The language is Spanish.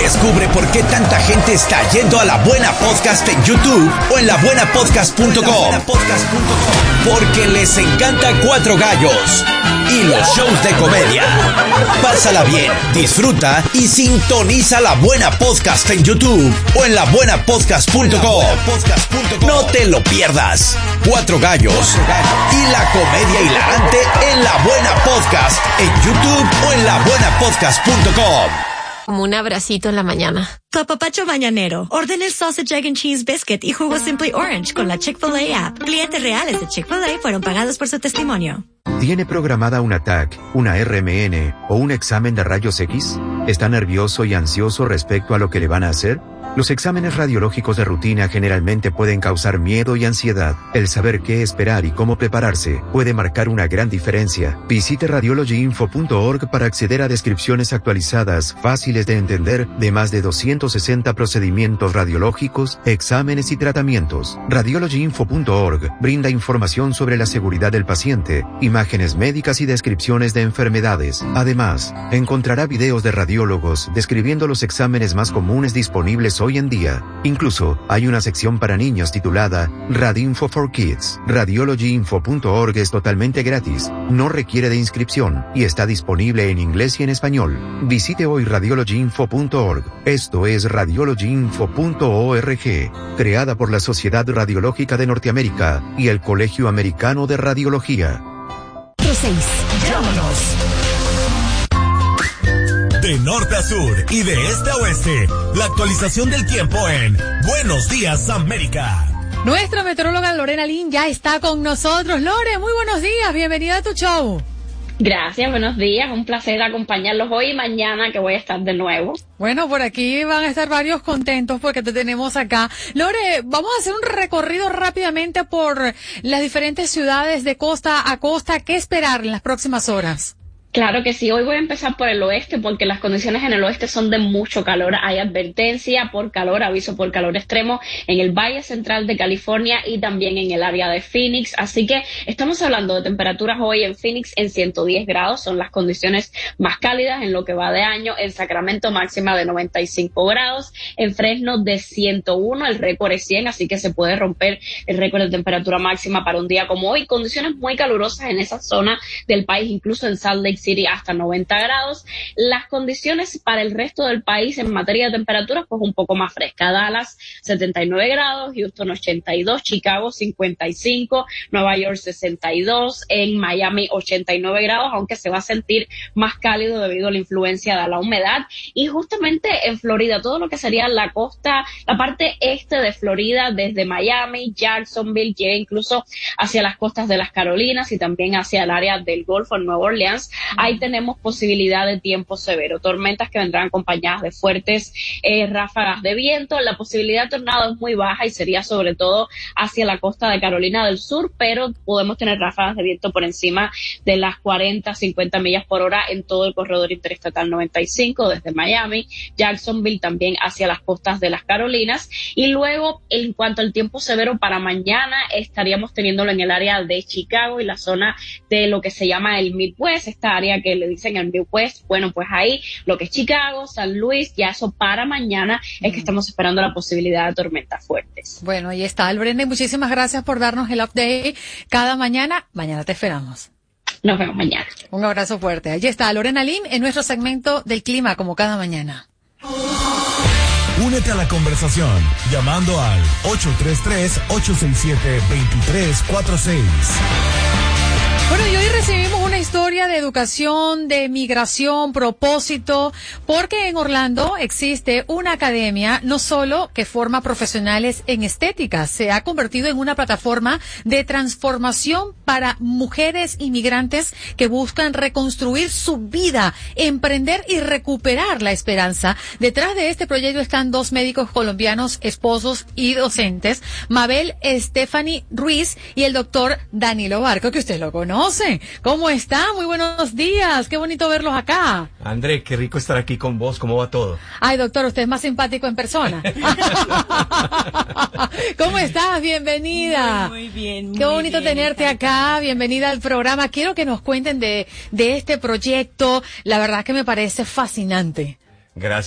Descubre por qué tanta gente está yendo a La Buena Podcast en YouTube o en labuenapodcast.com. Porque les encanta Cuatro Gallos y los shows de comedia. Pásala bien, disfruta y sintoniza La Buena Podcast en YouTube o en labuenapodcast.com. No te lo pierdas. Cuatro Gallos y la comedia hilarante en La Buena Podcast en YouTube o en labuenapodcast.com. Como un abracito en la mañana. Papacho mañanero. Orden el sausage, egg and cheese biscuit y jugo Simply Orange con la Chick-fil-A app. Clientes reales de Chick-fil-A fueron pagados por su testimonio. ¿Tiene programada una TAC, una RMN o un examen de rayos X? ¿Está nervioso y ansioso respecto a lo que le van a hacer? Los exámenes radiológicos de rutina generalmente pueden causar miedo y ansiedad. El saber qué esperar y cómo prepararse puede marcar una gran diferencia. Visite radiologyinfo.org para acceder a descripciones actualizadas, fáciles de entender, de más de 260 procedimientos radiológicos, exámenes y tratamientos. Radiologyinfo.org brinda información sobre la seguridad del paciente, imágenes médicas y descripciones de enfermedades. Además, encontrará videos de radiólogos describiendo los exámenes más comunes disponibles hoy en día. Incluso hay una sección para niños titulada Radinfo for Kids. Radiologyinfo.org es totalmente gratis, no requiere de inscripción y está disponible en inglés y en español. Visite hoy radiologyinfo.org. Esto es radiologyinfo.org, creada por la Sociedad Radiológica de Norteamérica y el Colegio Americano de Radiología. 6. Llámanos. De norte a sur y de este a oeste, la actualización del tiempo en Buenos Días América. Nuestra meteoróloga Lorena Lynn ya está con nosotros. Lore, muy buenos días, bienvenida a tu show. Gracias, buenos días, un placer acompañarlos hoy y mañana que voy a estar de nuevo. Bueno, por aquí van a estar varios contentos porque te tenemos acá. Lore, vamos a hacer un recorrido rápidamente por las diferentes ciudades de costa a costa. ¿Qué esperar en las próximas horas? Claro que sí, hoy voy a empezar por el oeste porque las condiciones en el oeste son de mucho calor. Hay advertencia por calor, aviso por calor extremo en el Valle Central de California y también en el área de Phoenix. Así que estamos hablando de temperaturas hoy en Phoenix en 110 grados, son las condiciones más cálidas en lo que va de año. En Sacramento máxima de 95 grados, en Fresno de 101, el récord es 100, así que se puede romper el récord de temperatura máxima para un día como hoy. Condiciones muy calurosas en esa zona del país, incluso en Salt Lake City hasta 90 grados. Las condiciones para el resto del país en materia de temperaturas, pues un poco más fresca. Dallas 79 grados, Houston 82, Chicago 55, Nueva York 62, en Miami 89 grados, aunque se va a sentir más cálido debido a la influencia de la humedad. Y justamente en Florida, todo lo que sería la costa, la parte este de Florida, desde Miami, Jacksonville, llega incluso hacia las costas de las Carolinas y también hacia el área del Golfo en Nueva Orleans. Ahí tenemos posibilidad de tiempo severo, tormentas que vendrán acompañadas de fuertes ráfagas de viento. La posibilidad de tornado es muy baja y sería sobre todo hacia la costa de Carolina del Sur, pero podemos tener ráfagas de viento por encima de las 40, 50 millas por hora en todo el corredor interestatal 95, desde Miami, Jacksonville, también hacia las costas de las Carolinas. Y luego, en cuanto al tiempo severo para mañana, estaríamos teniéndolo en el área de Chicago y la zona de lo que se llama el Midwest, esta área que le dicen el Midwest. Bueno, pues ahí lo que es Chicago, San Luis, ya eso para mañana es que estamos esperando la posibilidad de tormentas fuertes. Bueno, ahí está, Brenda, muchísimas gracias por darnos el update cada mañana. Mañana te esperamos. Nos vemos mañana. Un abrazo fuerte. Allí está Lorena Lynn en nuestro segmento del clima, como cada mañana. Únete a la conversación llamando al 833-867-2346. Bueno, y hoy recibimos una historia de educación, de migración, propósito, porque en Orlando existe una academia no solo que forma profesionales en estética, se ha convertido en una plataforma de transformación para mujeres inmigrantes que buscan reconstruir su vida, emprender y recuperar la esperanza. Detrás de este proyecto están dos médicos colombianos, esposos y docentes, Mabel Stephanie Ruiz y el doctor Danilo Barco, que usted lo conoce. ¿Cómo está? Muy buenos días. Qué bonito verlos acá. André, qué rico estar aquí con vos. ¿Cómo va todo? Ay, doctor, usted es más simpático en persona. ¿Cómo estás? Bienvenida. Muy bien. Qué bonito tenerte acá. Bienvenida al programa. Quiero que nos cuenten de este proyecto. La verdad que me parece fascinante. Gracias.